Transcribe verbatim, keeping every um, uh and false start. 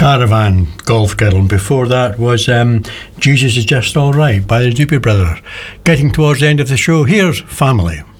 Caravan Golf Girl, and before that was um, Jesus Is Just All Right by the Doobie Brothers. Getting towards the end of the show, here's Family.